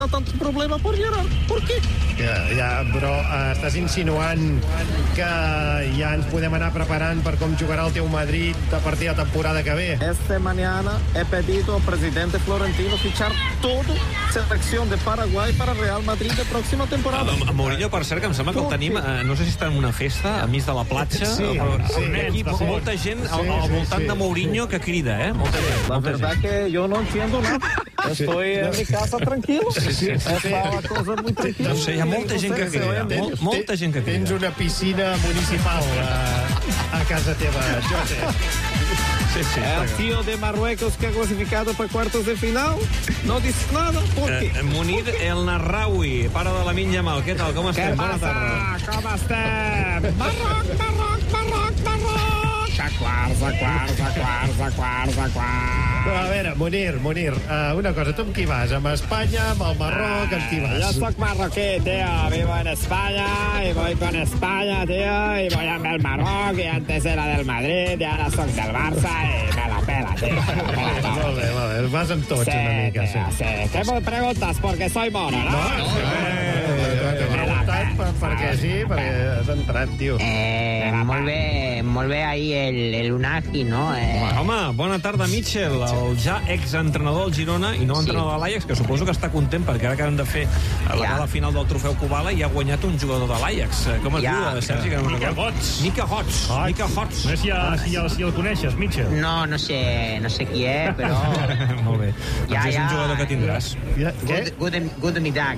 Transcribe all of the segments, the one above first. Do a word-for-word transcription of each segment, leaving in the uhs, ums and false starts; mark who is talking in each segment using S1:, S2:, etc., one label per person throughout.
S1: tanto problema por Gerard. ¿Por qué?
S2: Ja, ja, però uh, estàs insinuant que ja ens podem anar preparant per com jugarà el teu Madrid a partir de la temporada que ve?
S1: Esta mañana he pedido al presidente Florentino fichar toda selección de Paraguay para Real Madrid de próxima temporada.
S3: A Mourinho, per cert, que em sembla que el tenim, eh, no sé si està en una festa, a mig de la platja,
S2: Sí,
S3: però
S2: sí,
S3: aquí
S2: sí.
S3: molta gent al,
S2: Sí,
S3: al
S2: sí,
S3: voltant
S2: sí.
S3: de Mourinho que crida, eh? Molta gent.
S1: La
S3: Molta
S1: verdad
S3: gent.
S1: que yo no entiendo nada. Estoy en mi casa tranquilo.
S2: Sí, sí, sí.
S1: Está la cosa muy tranquila.
S3: No sé, hi ha molta gent que crida. Mol, molta gent que
S2: Tens
S3: crida.
S2: una piscina municipal a, a casa teva, Josep.
S3: Sí, sí,
S1: El
S3: està
S1: tío de Marruecos que ha clasificado para cuartos de final no dice nada. ¿Por qué?
S3: Eh, Munir El Narraoui, pare de la Minja Mal. Què tal, com estem? Bona tarda.
S1: Com estem? Marroc, Marroc, Marroc, Marroc! A quarts, a quarts, a quarts, a quarts, a quarts.
S2: Però, a veure, Munir, Munir, uh, una cosa, tu amb qui vas? Amb Espanya, amb el Marroc, amb qui vas?
S1: Yo soy marroquí, tío. Vivo en España y voy con España, tío. Y voy amb el Marroc y antes era del Madrid y ahora soy del Barça y me la pela, tío. Me la pela.
S2: Molt bé, molt bé, vas amb tots
S1: Sí,
S2: una mica, sí.
S1: tío, sí. ¿Qué me preguntas? Porque soy mono, ¿no?
S2: No, sí, eh, t'he preguntat per- perquè sí, perquè has entrat, tio.
S4: Eh, molt bé, molt bé ahí el, el Unagi, no? Eh,
S3: Home, bona tarda, Mitchell, el ja exentrenador del Girona i no
S4: Sí.
S3: entrenador de l'Ajax, que suposo que està content perquè ara acaben de fer la
S4: Ja.
S3: gala final del trofeu Kubala i ha guanyat un jugador de l'Ajax. Eh, Com es
S4: Ja.
S3: diu, Sergi? Que no me'n
S5: Mica
S3: recordo.
S5: Hots.
S3: Mica Hots. Mica Hots.
S5: No sé si, ja, si, ja, si el coneixes, Mitchell.
S4: no, no sé, no sé qui és, però...
S3: Molt bé.
S4: Ja,
S3: Doncs és un
S4: ja.
S3: jugador que tindràs.
S2: Ja,
S4: Good,
S2: què?
S4: good, good middag.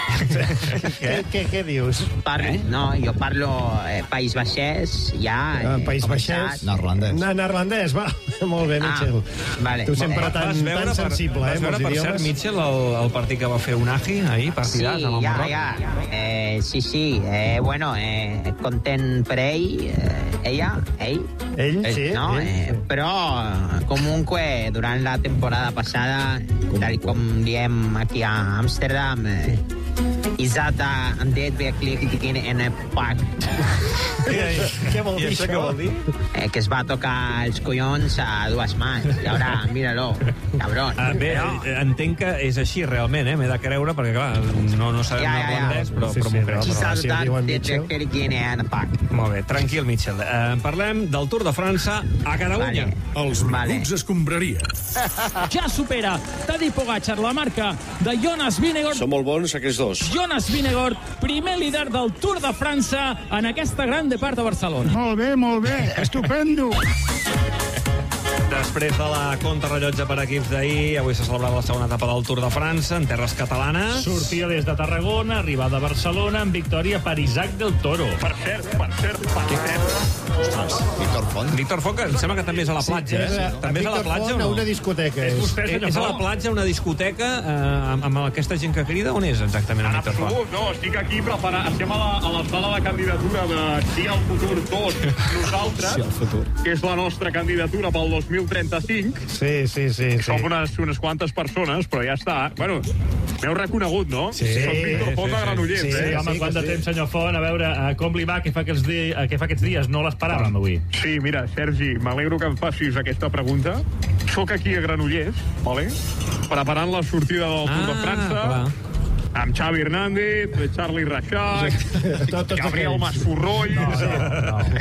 S2: Què, què, què dius?
S4: Parlo, no, jo parlo eh, País Baixès, ja...
S2: Ah,
S4: eh,
S2: País
S4: començat.
S2: Baixès?
S6: Neerlandès.
S2: Na, neerlandès, va. Molt bé, Mitchell.
S4: Ah, vale.
S2: Tu sempre
S4: Eh,
S2: tan,
S3: Vas veure,
S2: tan sensible,
S3: per,
S2: eh,
S3: vas
S2: amb
S3: veure,
S2: els
S3: per cert,
S2: idiomes.
S3: Mitchell, el, el partit que va fer Unagi ahir, partidàs
S4: Sí,
S3: amb el
S4: ja,
S3: Marroc.
S4: ja. Eh, sí, sí. Eh, bueno, eh, content per ell, eh, ella, ell,
S2: Ell, sí.
S4: no?
S2: ell,
S4: Eh,
S2: sí.
S4: però comunque durant la temporada passada, tal com diem aquí a Amsterdam, eh, is that a, and dead wirklich in a pack.
S2: Què vol
S3: I
S2: dir
S3: això què
S2: això?
S3: vol dir?
S4: Eh, que es va tocar els collons a dues mans. I ara, míralo, cabrón.
S3: Ah, bé, eh, entenc que és així realment, eh? M'he de creure, perquè clar, no, no sabem
S4: Ja, ja, ja.
S3: neerlandès, però,
S2: Sí,
S3: però
S2: sí,
S3: m'ho
S2: però-
S3: crec.
S4: Is
S2: però
S4: that
S2: si ho
S4: that
S2: diuen
S4: dead
S2: Mitchell.
S4: wirklich in a pack.
S3: Molt bé, tranquil, Mitchell. Eh, parlem del Tour de França a Catalunya.
S4: Vale.
S7: Els
S4: Vale.
S7: minuts escombraria.
S8: Ja supera Tadej Pogačar la marca de Jonas Vingegaard.
S9: Són molt bons aquests dos.
S8: Jonas Vingegaard, primer líder del Tour de França en aquesta gran depart a Barcelona.
S7: Molt bé, molt bé, estupendo.
S3: Després de la contrarrellotge per equips d'ahir, avui s'ha celebrat la segona etapa del Tour de França en terres catalanes.
S5: Sortia des de Tarragona, arribada a Barcelona amb victòria per Isaac del Toro. Per cert, per cert, per cert.
S6: Víctor Font.
S3: Víctor Font, que em sembla que també és a la platja,
S2: És
S3: eh?
S2: a,
S3: També és a la
S2: Víctor
S3: platja o
S2: Font, a
S3: no?
S2: una discoteca.
S5: És
S2: És.
S5: vostè,
S3: Eh,
S5: senyor
S3: És a la
S5: Font?
S3: platja, una discoteca, eh, amb, amb aquesta gent que crida? On és exactament el
S10: En
S3: Víctor Font?
S10: absolut, no, estic aquí preparant, estem a la, a la sala de candidatura de Sí al futur dos, nosaltres,
S6: Sí al futur.
S10: que és la nostra candidatura pel dos mil trenta-cinc.
S2: Sí, sí, sí. sí.
S10: Som unes, unes quantes persones, però ja està. Bueno, m'heu reconegut, no?
S2: Sí,
S10: Som Víctor Font
S3: sí,
S10: de
S3: sí.
S10: Granollers,
S2: Sí,
S10: eh?
S5: Sí, home,
S2: sí,
S5: quant
S2: que
S5: de
S2: sí.
S5: temps, senyor Font, a veure uh, com li va, què fa aquests, di uh, què fa aquests dies. No l'esperàvem avui.
S10: Sí, mira, Sergi, m'alegro que em facis aquesta pregunta. Soc aquí a Granollers, vale? Preparant la sortida del Tour de França,
S3: clar.
S10: amb Xavi Hernández, Charlie Reixac,
S2: Tot- tots
S10: Gabriel
S2: aquells.
S10: Masforroll...
S5: No, no, no.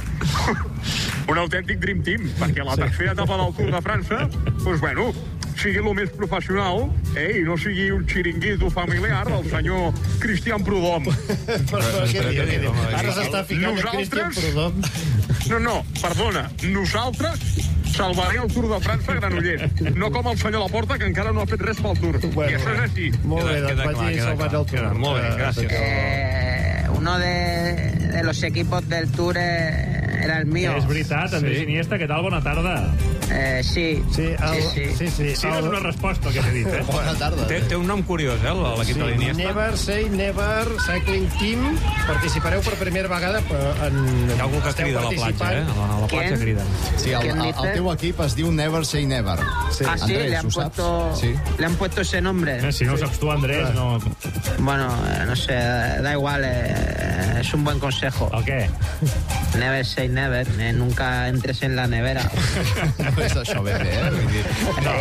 S10: un autèntic dream team, perquè la tercera etapa del Tour de França, doncs bueno, sigui el més professional, eh, i no sigui un xiringuito familiar del senyor Cristian Prudhomme.
S2: Però, però, què diu, què diu? Ara s'està ficant a Cristian
S10: Nosaltres-
S2: Prudhomme.
S10: No, no, perdona, nosaltres salvarem el Tour de França a Granollers, no com el senyor Laporta, que encara no ha fet res pel Tour.
S2: Bueno,
S10: I això és així.
S2: Molt bé,
S3: Queda-
S2: doncs
S3: queda
S2: vaig
S3: clar,
S2: dir
S3: queda
S2: salvat
S3: clar.
S2: el Tour.
S3: Queda molt bé,
S2: Eh,
S3: gràcies.
S4: Eh, uno de, de los equipos del Tour eh, era el mío.
S5: És veritat, Andrés
S3: Sí.
S5: Iniesta, què tal? Bona tarda.
S4: Eh, sí.
S2: Sí, el,
S4: sí, sí.
S2: sí, sí.
S5: Sí, no és
S2: el,
S5: una resposta el que t'he dit, eh?
S6: Bona tarda.
S3: Té, té un nom curiós, eh, l'equip de l'Iniesta.
S2: Never Say Never Cycling Team. Participareu per primera vegada però en...
S3: Hi ha algú que
S2: esteu
S3: crida a la platja,
S2: participant.
S3: eh? A la, a la platja
S4: Qui?
S3: criden.
S6: Sí, el,
S4: ¿Quién
S6: el,
S4: dice?
S6: el teu equip es diu Never Say Never.
S2: Sí.
S4: Ah, sí,
S6: Andrés,
S4: le han,
S6: ¿ho saps?
S4: puesto,
S6: Sí.
S4: le han puesto ese nombre.
S5: Eh, Si no ho saps tu, Andrés, no...
S4: Bueno, eh, no sé, da igual, eh, es un buen consejo.
S5: El què?
S4: Never say never, eh, nunca entres en la nevera.
S6: No és això ben bé, eh? Vull dir,